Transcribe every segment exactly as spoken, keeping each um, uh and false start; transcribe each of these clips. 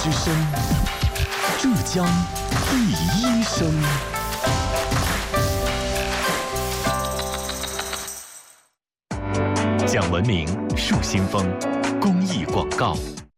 之声，浙江第一声。讲文明树新风公益广告。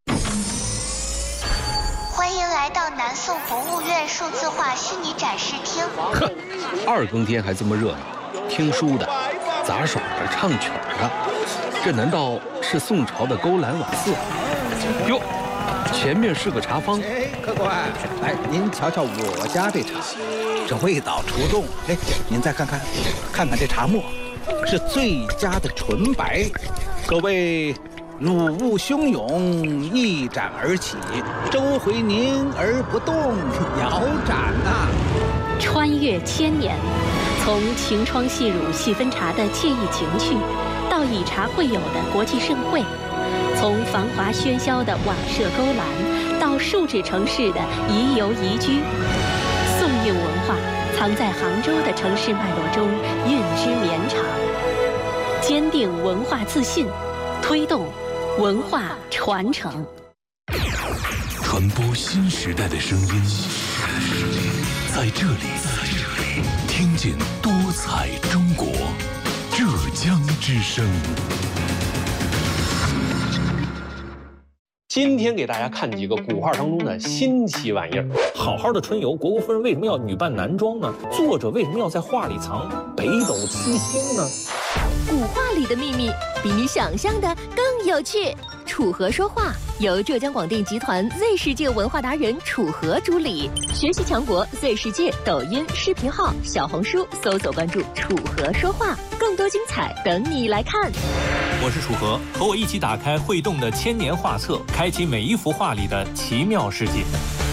欢迎来到南宋博物院数字化虚拟展示厅。 呵，二更天还这么热闹，听书的、杂耍的、唱曲的，这难道是宋朝的勾栏瓦肆？哟，前面是个茶坊。 哎，客官，来，您瞧瞧我家这茶，这味道出众。哎，您再看看，看看这茶沫，是最佳的纯白，可谓乳雾汹涌，一展而起，周回凝而不动，遥展呐、啊。 穿越千年，从晴窗细乳细分茶的惬意情趣，到以茶会友的国际盛会，从繁华喧嚣的瓦舍勾栏，到数指城市的宜游宜居，宋韵文化藏在杭州的城市脉络中，韵之绵长。坚定文化自信，推动文化传承， 传播新时代的声音，在这里，听见多彩中国，浙江之声。 今天给大家看几个古画当中的新奇玩意儿。好好的春游，虢国夫人为什么要女扮男装呢？作者为什么要在画里藏北斗七星呢？ 古画里的秘密比你想象的更有趣。楚河说话由浙江广电集团 Z 世界文化达人楚河主理，学习强国 Z 世界抖音视频号、小红书搜索关注楚河说话，更多精彩等你来看。 我是楚河，和我一起打开会动的千年画册，开启每一幅画里的奇妙世界。